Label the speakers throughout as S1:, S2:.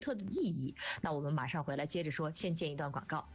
S1: 特的意义。那我们马上回来接着说，先见一段广告。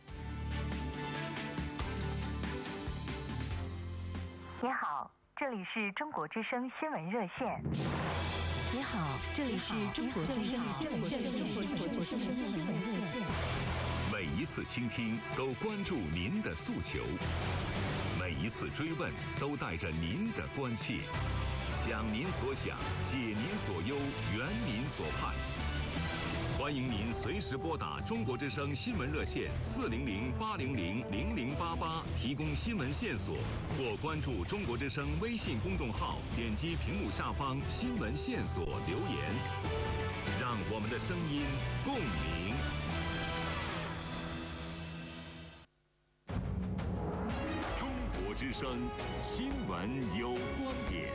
S2: 你好，这里是中国之声新闻热线。
S3: 你好，这里是中国之声新闻热线。
S4: 每一次倾听都关注您的诉求，每一次追问都带着您的关切，想您所想，解您所忧，圆您所盼。欢迎您随时拨打中国之声新闻热线400-800-0088提供新闻线索，或关注中国之声微信公众号，点击屏幕下方新闻线索留言，让我们的声音共鸣。中国之声新闻有观点。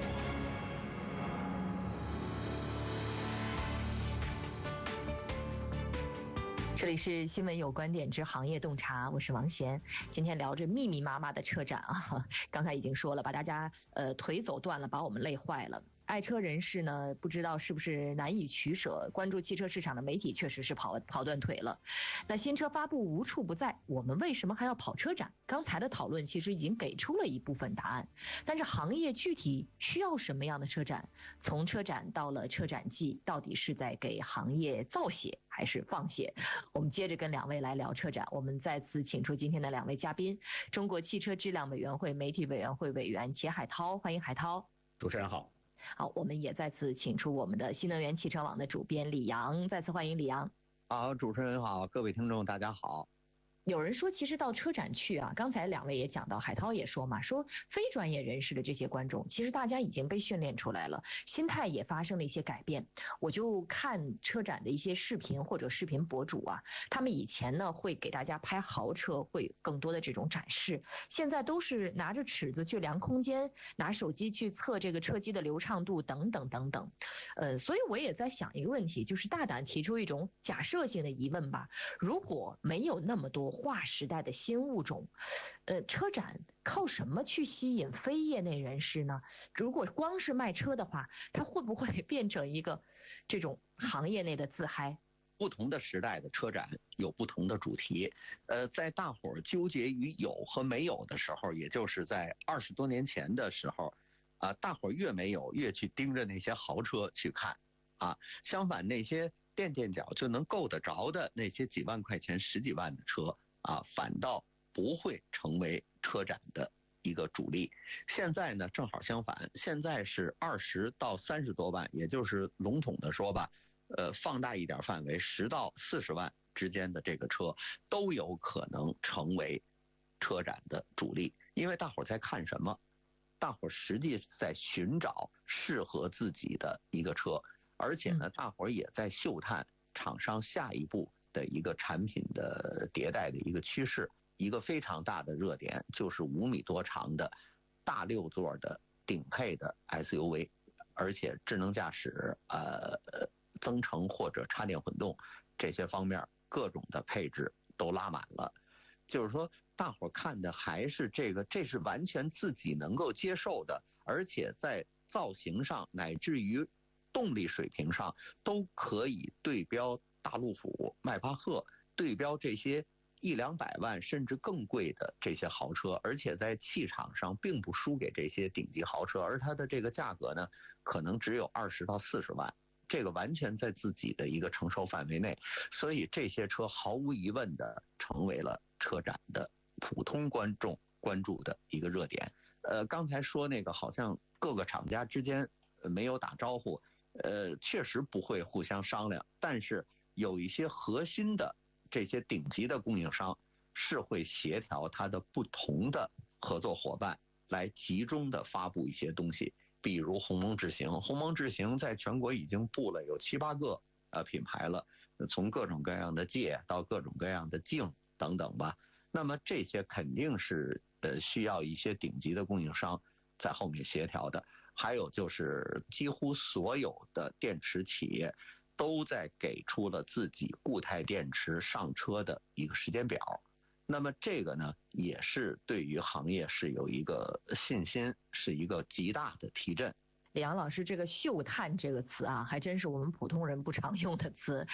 S1: 这里是新闻有观点之行业洞察，我是王贤。今天聊着密密麻麻的车展啊，刚才已经说了，把大家腿走断了，把我们累坏了。爱车人士呢，不知道是不是难以取舍，关注汽车市场的媒体确实是跑断腿了。那新车发布无处不在，我们为什么还要跑车展？刚才的讨论其实已经给出了一部分答案，但是行业具体需要什么样的车展？从车展到了车展季，到底是在给行业造血还是放血？我们接着跟两位来聊车展。我们再次请出今天的两位嘉宾，中国汽车质量委员会媒体委员会委员钱海涛，欢迎海涛。
S5: 主持人好。
S1: 好，我们也再次请出我们的新能源汽车网的主编李阳，再次欢迎李阳。
S5: 好，主持人好，各位听众大家好。
S1: 有人说其实到车展去啊，刚才两位也讲到，海涛也说嘛，说非专业人士的这些观众，其实大家已经被训练出来了，心态也发生了一些改变。我就看车展的一些视频或者视频博主啊，他们以前呢会给大家拍豪车，会更多的这种展示，现在都是拿着尺子去量空间，拿手机去测这个车机的流畅度等等等等。所以我也在想一个问题，就是大胆提出一种假设性的疑问吧，如果没有那么多划时代的新物种，车展靠什么去吸引非业内人士呢？如果光是卖车的话，它会不会变成一个这种行业内的自嗨？
S5: 不同的时代的车展有不同的主题，在大伙儿纠结于有和没有的时候，也就是在20多年前的时候，大伙儿越没有越去盯着那些豪车去看，相反那些垫垫脚就能够得着的那些几万块钱、十几万的车反倒不会成为车展的一个主力。现在呢，正好相反，现在是20到30多万，也就是笼统的说吧，放大一点范围，10到40万之间的这个车都有可能成为车展的主力。因为大伙儿在看什么？大伙儿实际在寻找适合自己的一个车，而且呢，大伙儿也在嗅探厂商下一步的一个产品的迭代的一个趋势。一个非常大的热点就是5米多长的大6座的顶配的 SUV， 而且智能驾驶、增程或者插电混动这些方面各种的配置都拉满了。就是说大伙看的还是这是完全自己能够接受的，而且在造型上乃至于动力水平上都可以对标大路虎、迈巴赫，对标这些100-200万甚至更贵的这些豪车，而且在气场上并不输给这些顶级豪车，而它的这个价格呢，可能只有20到40万，这个完全在自己的一个承受范围内，所以这些车毫无疑问的成为了车展的普通观众关注的一个热点。刚才说那个好像各个厂家之间没有打招呼，确实不会互相商量，但是有一些核心的这些顶级的供应商是会协调它的不同的合作伙伴来集中的发布一些东西。比如鸿蒙智行，鸿蒙智行在全国已经布了有7-8个品牌了，从各种各样的界到各种各样的境等等吧。那么这些肯定是需要一些顶级的供应商在后面协调的。还有就是几乎所有的电池企业都在给出了自己固态电池上车的一个时间表。那么这个呢，也是对于行业是有一个信心，是一个极大的提振。
S1: 李阳老师，这个嗅探这个词啊，还真是我们普通人不常用的词。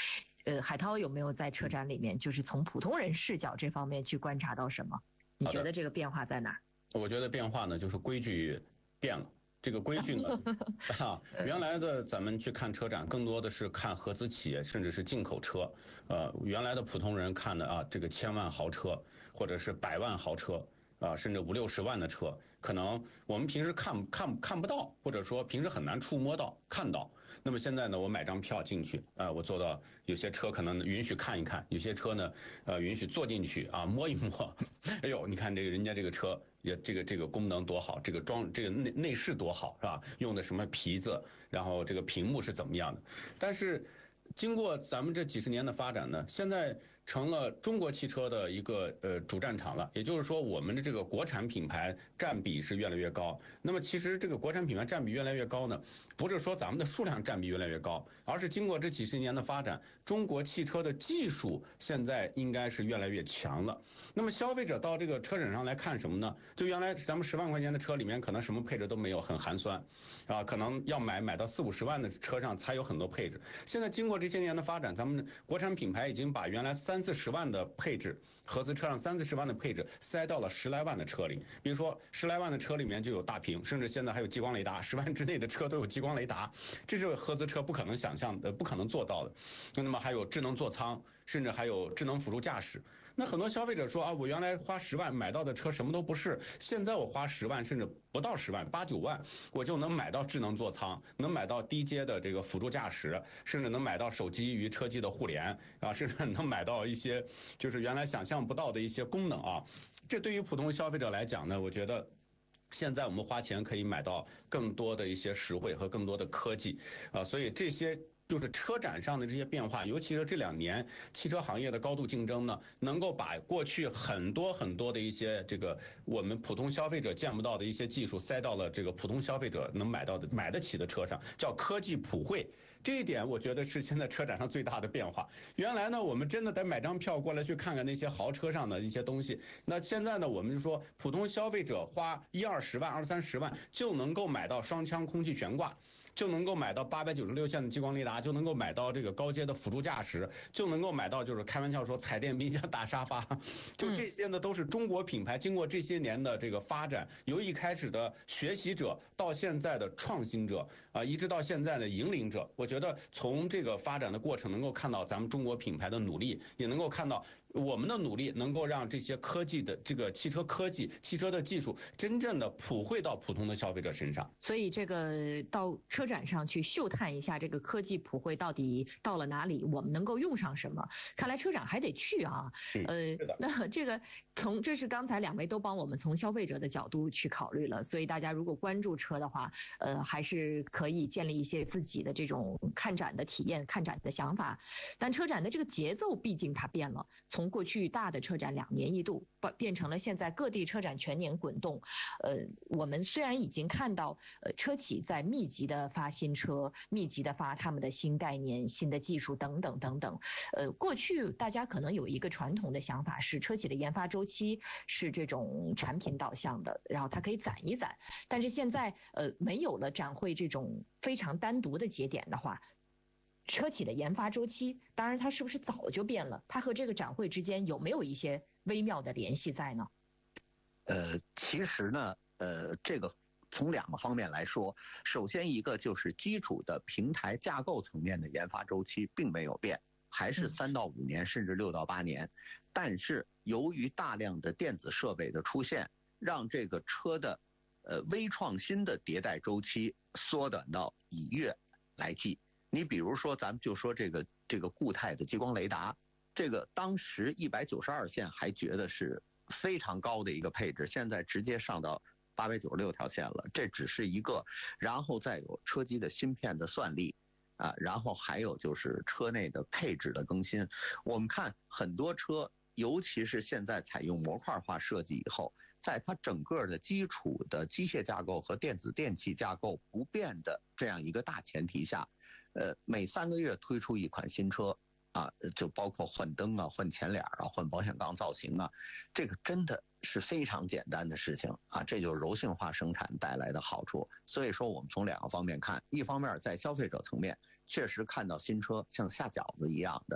S1: 海涛有没有在车展里面，就是从普通人视角这方面去观察到什么？你觉得这个变化在哪？
S6: 我觉得变化呢，就是规矩变了。这个规矩呢，原来的咱们去看车展，更多的是看合资企业，甚至是进口车。原来的普通人看的啊，这个千万豪车，或者是百万豪车。甚至50-60万的车，可能我们平时看不到，或者说平时很难触摸到看到。那么现在呢，我买张票进去，我坐到有些车可能允许看一看，有些车呢，允许坐进去啊摸一摸。哎呦，你看这个人家这个车也这个功能多好，这个内饰多好是吧？用的什么皮子，然后这个屏幕是怎么样的？但是经过咱们这几十年的发展呢，现在成了中国汽车的一个主战场了，也就是说我们的这个国产品牌占比是越来越高。那么其实这个国产品牌占比越来越高呢，不是说咱们的数量占比越来越高，而是经过这几十年的发展，中国汽车的技术现在应该是越来越强了。那么消费者到这个车展上来看什么呢？就原来咱们10万块钱的车里面可能什么配置都没有，很寒酸可能要买到40-50万的车上才有很多配置。现在经过这些年的发展，咱们国产品牌已经把原来30-40万的配置，合资车上30-40万的配置塞到了10来万的车里。比如说10来万的车里面就有大屏，甚至现在还有激光雷达，10万之内的车都有激光雷达，这是合资车不可能想象的，不可能做到的。那么还有智能座舱，甚至还有智能辅助驾驶。那很多消费者说我原来花10万买到的车什么都不是，现在我花10万甚至不到10万，8-9万我就能买到智能座舱，能买到低阶的这个辅助驾驶，甚至能买到手机与车机的互联甚至能买到一些就是原来想象不到的一些功能这对于普通消费者来讲呢，我觉得现在我们花钱可以买到更多的一些实惠和更多的科技所以这些就是车展上的这些变化，尤其是这2年汽车行业的高度竞争呢，能够把过去很多的一些这个我们普通消费者见不到的一些技术塞到了这个普通消费者能买得起的车上，叫科技普惠。这一点我觉得是现在车展上最大的变化。原来呢，我们真的得买张票过来去看看那些豪车上的一些东西。那现在呢，我们就说普通消费者花10-20万、20-30万就能够买到双腔空气悬挂，就能够买到896线的激光雷达，就能够买到这个高阶的辅助驾驶，就能够买到就是开玩笑说彩电冰箱大沙发，就这些呢都是中国品牌经过这些年的这个发展，由一开始的学习者到现在的创新者一直到现在的引领者。我觉得从这个发展的过程能够看到咱们中国品牌的努力，也能够看到我们的努力能够让这些科技的这个汽车科技、汽车的技术真正的普惠到普通的消费者身上。
S1: 所以这个到车展上去嗅探一下这个科技普惠到底到了哪里，我们能够用上什么？看来车展还得去那这个这是刚才2位都帮我们从消费者的角度去考虑了，所以大家如果关注车的话，还是可以建立一些自己的这种看展的体验、看展的想法。但车展的这个节奏毕竟它变了。从过去大的车展2年一度变成了现在各地车展全年滚动。我们虽然已经看到车企在密集的发新车，密集的发他们的新概念、新的技术等等等等。过去大家可能有一个传统的想法是车企的研发周期是这种产品导向的，然后它可以攒一攒。但是现在没有了展会这种非常单独的节点的话，车企的研发周期，当然它是不是早就变了？它和这个展会之间有没有一些微妙的联系在呢？
S5: 其实呢，这个从2个方面来说，首先一个就是基础的平台架构层面的研发周期并没有变，还是3到5年，甚至6到8年。但是由于大量的电子设备的出现，让这个车的微创新的迭代周期缩短到以月来计。你比如说，咱们就说这个固态的激光雷达，这个当时192线还觉得是非常高的一个配置，现在直接上到896条线了，这只是一个。然后再有车机的芯片的算力然后还有就是车内的配置的更新。我们看很多车，尤其是现在采用模块化设计以后，在它整个的基础的机械架构和电子电气架构不变的这样一个大前提下，每3个月推出一款新车就包括换灯换前脸换保险杠造型这个真的是非常简单的事情这就是柔性化生产带来的好处。所以说我们从2个方面看，一方面在消费者层面确实看到新车像下饺子一样的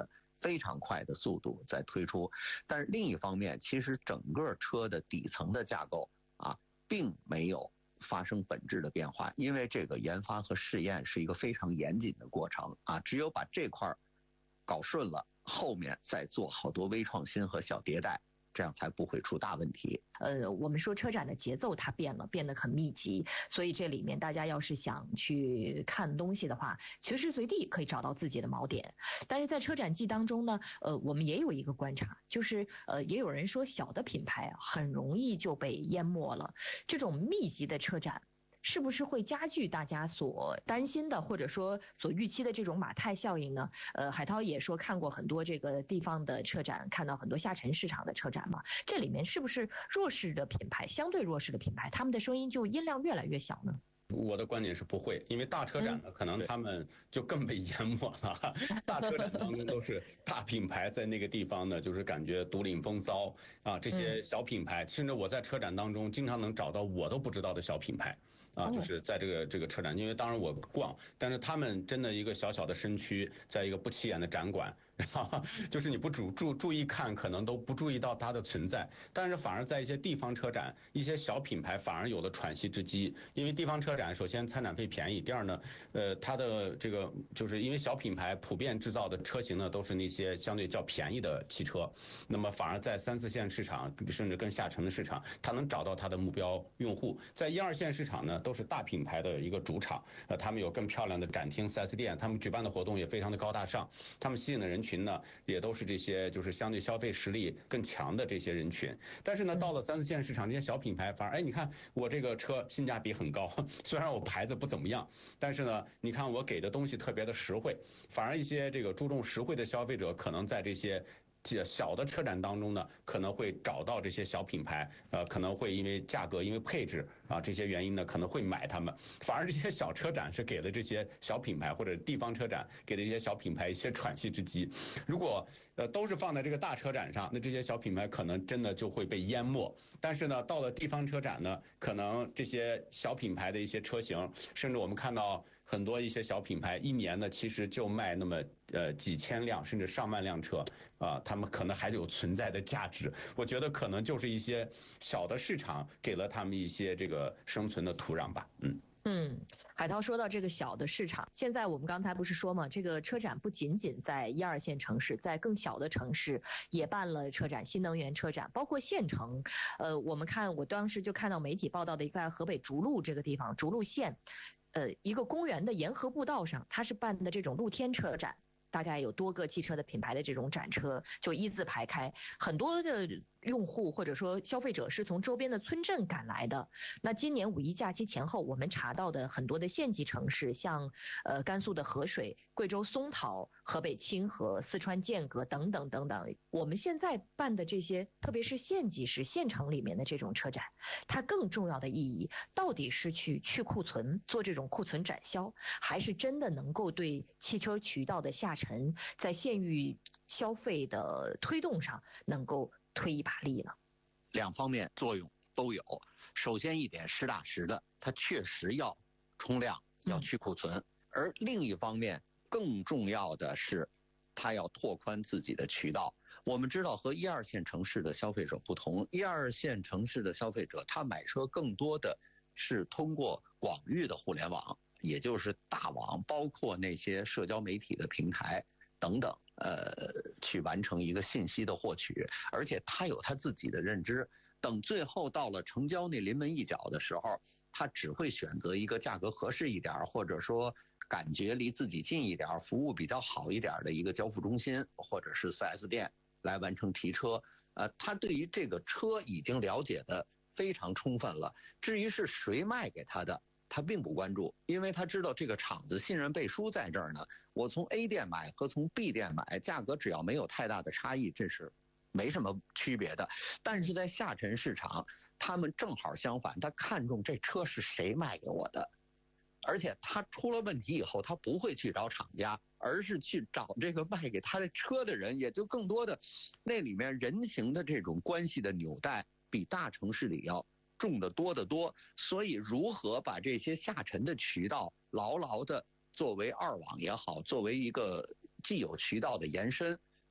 S5: 非常快的速度在推出。但是另一方面，其实整个车的底层的架构啊，并没有发生本质的变化，因为这个研发和试验是一个非常严谨的过程啊，只有把这块搞顺了，后面再做好多微创新和小迭代，这样才不会出大问题。
S1: 我们说车展的节奏它变了，变得很密集，所以这里面大家要是想去看东西的话，随时随地可以找到自己的锚点。但是在车展季当中呢，我们也有一个观察，就是也有人说小的品牌很容易就被淹没了。这种密集的车展是不是会加剧大家所担心的，或者说所预期的这种马太效应呢？海涛也说看过很多这个地方的车展，看到很多下沉市场的车展嘛，这里面是不是弱势的品牌，相对弱势的品牌，他们的声音就音量越来越小呢？
S6: 我的观点是不会，因为大车展呢，可能他们就更被淹没了。大车展当中都是大品牌在那个地方呢，就是感觉独领风骚啊，这些小品牌，甚至我在车展当中经常能找到我都不知道的小品牌。啊，就是在这个车展，因为当然我逛，但是他们真的一个小小的身躯，在一个不起眼的展馆，就是你不注意看，可能都不注意到它的存在。但是反而在一些地方车展，一些小品牌反而有了喘息之机，因为地方车展首先参展费便宜，第二呢，它的这个就是因为小品牌普遍制造的车型呢都是那些相对较便宜的汽车，那么反而在3、4线市场，甚至更下沉的市场，它能找到它的目标用户。在1、2线市场呢，都是大品牌的一个主场，他们有更漂亮的展厅、4S 店，他们举办的活动也非常的高大上，他们吸引的人群呢，也都是这些就是相对消费实力更强的这些人群。但是呢，到了3、4线市场，这些小品牌反而，你看我这个车性价比很高，虽然我牌子不怎么样，但是呢，你看我给的东西特别的实惠，反而一些这个注重实惠的消费者，可能在这些小的车展当中呢，可能会找到这些小品牌，可能会因为价格、因为配置啊这些原因呢，可能会买它们。反而这些小车展是给了这些小品牌或者地方车展给了这些小品牌一些喘息之机。如果都是放在这个大车展上，那这些小品牌可能真的就会被淹没。但是呢，到了地方车展呢，可能这些小品牌的一些车型，甚至我们看到很多一些小品牌一年呢，其实就卖那么几千辆甚至上万辆车啊，他们可能还有存在的价值。我觉得可能就是一些小的市场给了他们一些这个生存的土壤吧。
S1: 海涛说到这个小的市场，现在我们刚才不是说嘛，这个车展不仅仅在1、2线城市，在更小的城市也办了车展，新能源车展，包括县城。我当时就看到媒体报道的，在河北逐鹿这个地方，逐鹿县，一个公园的沿河步道上，它是办的这种露天车展。大概有多个汽车的品牌的这种展车就一字排开，很多的用户或者说消费者是从周边的村镇赶来的。那今年5一假期前后，我们查到的很多的县级城市，像甘肃的河水、贵州松桃、河北清河、四川剑阁等等等等，我们现在办的这些，特别是县级市、县城里面的这种车展，它更重要的意义到底是去库存，做这种库存展销，还是真的能够对汽车渠道的下沉，在县域消费的推动上能够推一把力呢
S5: ？2方面作用都有。首先一点，实打实的，它确实要冲量，要去库存；而另一方面，更重要的是，它要拓宽自己的渠道。我们知道，和1、2线城市的消费者不同，1、2线城市的消费者，他买车更多的是通过广域的互联网，也就是大网，包括那些社交媒体的平台等等，去完成一个信息的获取，而且他有他自己的认知。等最后到了成交那临门一脚的时候，他只会选择一个价格合适一点，或者说感觉离自己近一点、服务比较好一点的一个交付中心或者是 4S 店来完成提车。他对于这个车已经了解的非常充分了。至于是谁卖给他的，他并不关注，因为他知道这个厂子信任背书在这儿呢。我从 A 店买和从 B 店买，价格只要没有太大的差异，这是没什么区别的。但是在下沉市场，他们正好相反，他看重这车是谁卖给我的，而且他出了问题以后，他不会去找厂家，而是去找这个卖给他的车的人，也就更多的那里面人情的这种关系的纽带，比大城市里要重得多得多。所以如何把这些下沉的渠道牢牢的作为2网也好，作为一个既有渠道的延伸，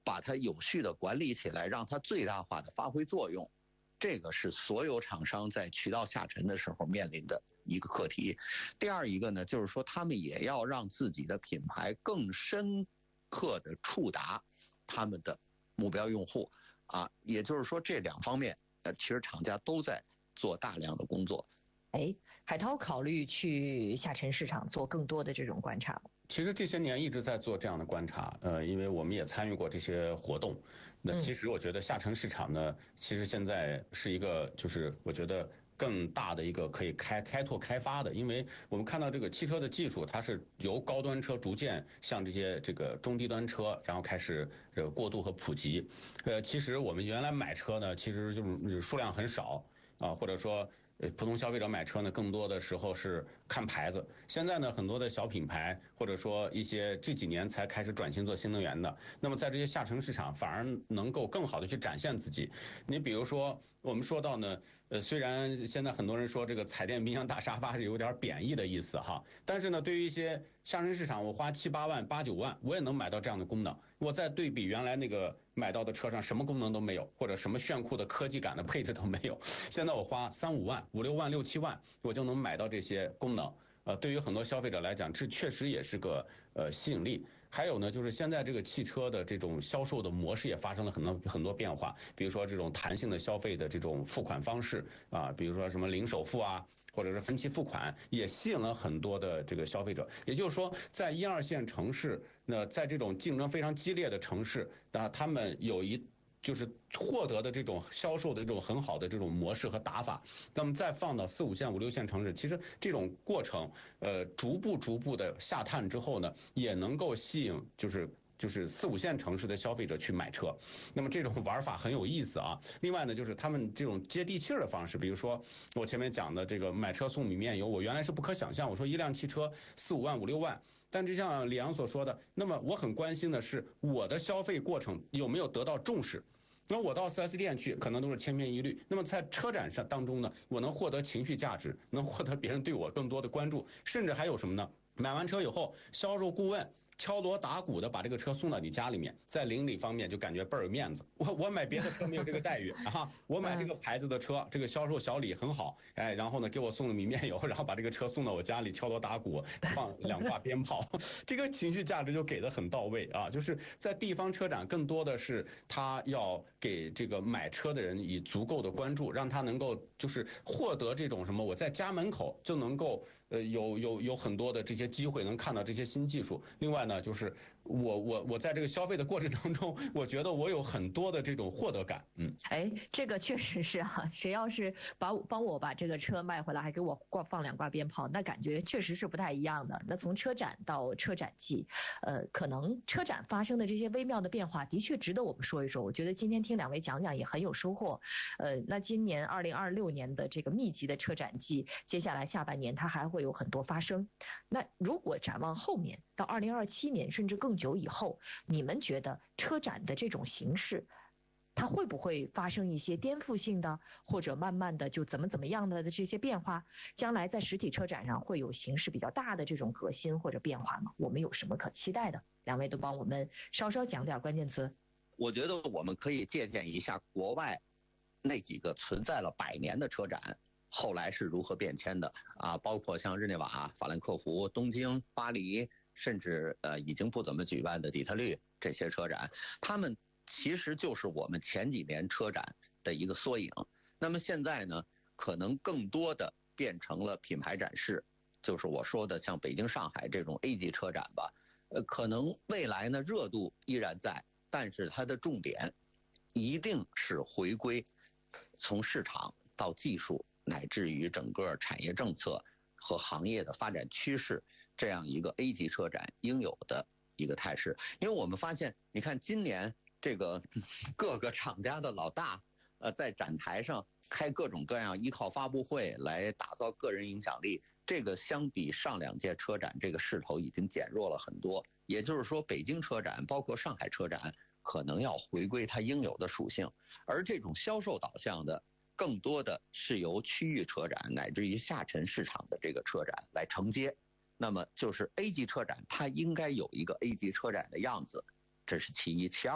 S5: 把它有序的管理起来，让它最大化的发挥作用，这个是所有厂商在渠道下沉的时候面临的一个课题。第二一个呢，就是说他们也要让自己的品牌更深刻的触达他们的目标用户啊，也就是说这两方面，其实厂家都在做大量的工作。
S1: 海涛考虑去下沉市场做更多的这种观察吗？
S6: 其实这些年一直在做这样的观察，因为我们也参与过这些活动。那其实我觉得下沉市场呢，其实现在是一个，就是我觉得更大的一个可以开拓开发的，因为我们看到这个汽车的技术，它是由高端车逐渐向这个中低端车，然后开始过渡和普及。其实我们原来买车呢，其实就是数量很少啊，或者说普通消费者买车呢，更多的时候是看牌子。现在呢，很多的小品牌或者说一些这几年才开始转型做新能源的，那么在这些下沉市场反而能够更好的去展现自己。你比如说，我们说到呢，虽然现在很多人说这个彩电、冰箱、大沙发是有点贬义的意思哈，但是呢，对于一些下沉市场，我花7、8万、8、9万，我也能买到这样的功能。我再对比原来那个买到的车上什么功能都没有，或者什么炫酷的科技感的配置都没有，现在我花3、5万、5、6万、6、7万，我就能买到这些功能。对于很多消费者来讲，这确实也是个吸引力。还有呢，就是现在这个汽车的这种销售的模式也发生了很多变化，比如说这种弹性的消费的这种付款方式啊，比如说什么零首付啊，或者是分期付款，也吸引了很多的这个消费者。也就是说，在1、2线城市，那在这种竞争非常激烈的城市，他们就是获得的这种销售的这种很好的这种模式和打法，那么再放到4、5线、5、6线城市，其实这种过程，逐步的下探之后呢，也能够吸引就是4、5线城市的消费者去买车。那么这种玩法很有意思啊。另外呢，就是他们这种接地气儿的方式，比如说我前面讲的这个买车送米面油，我原来是不可想象，我说一辆汽车4、5万、5、6万。但就像李阳所说的，那么我很关心的是我的消费过程有没有得到重视。那我到 4S 店去，可能都是千篇一律。那么在车展上当中呢，我能获得情绪价值，能获得别人对我更多的关注，甚至还有什么呢？买完车以后，销售顾问敲锣打鼓的把这个车送到你家里面，在邻里方面就感觉倍儿有面子。我买别的车没有这个待遇啊，我买这个牌子的车，这个销售小李很好，哎，然后呢给我送了米面油，然后把这个车送到我家里，敲锣打鼓，放2挂鞭炮，这个情绪价值就给的很到位啊。就是在地方车展，更多的是他要给这个买车的人以足够的关注，让他能够就是获得这种什么，我在家门口就能够有很多的这些机会能看到这些新技术。另外呢，就是我在这个消费的过程当中，我觉得我有很多的这种获得感。
S1: 这个确实是啊，谁要是帮我把这个车卖回来，还给我放2挂鞭炮，那感觉确实是不太一样的。那从车展到车展季，可能车展发生的这些微妙的变化，的确值得我们说一说。我觉得今天听2位讲讲也很有收获。那今年2026年的这个密集的车展季，接下来下半年它还会有很多发生。那如果展望后面到2027年甚至更久以后，你们觉得车展的这种形式，它会不会发生一些颠覆性的，或者慢慢的就怎么样的这些变化？将来在实体车展上会有形势比较大的这种革新或者变化吗？我们有什么可期待的？2位都帮我们稍稍讲点关键词。
S5: 我觉得我们可以借鉴一下国外那几个存在了100年的车展，后来是如何变迁的啊？包括像日内瓦、法兰克福、东京、巴黎，甚至已经不怎么举办的底特律这些车展，他们其实就是我们前几年车展的一个缩影。那么现在呢，可能更多的变成了品牌展示，就是我说的像北京、上海这种 A 级车展吧。可能未来呢热度依然在，但是它的重点一定是回归从市场到技术，乃至于整个产业政策和行业的发展趋势，这样一个 A 级车展应有的一个态势。因为我们发现，你看今年这个各个厂家的老大，在展台上开各种各样依靠发布会来打造个人影响力，这个相比上2届车展，这个势头已经减弱了很多。也就是说，北京车展包括上海车展可能要回归它应有的属性，而这种销售导向的更多的是由区域车展乃至于下沉市场的这个车展来承接。那么就是 A 级车展它应该有一个 A 级车展的样子，这是其一。其二